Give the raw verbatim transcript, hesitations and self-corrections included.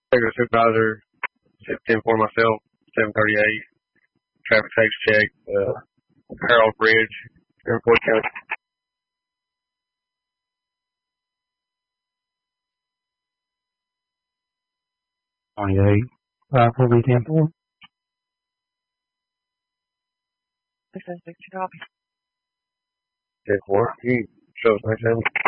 Regular supervisor, ten four myself, seven thirty-eight. Traffic safety check, uh, Harold Bridge, Airport County. twenty-eight. five four B ten four. ten four. You shows my seven.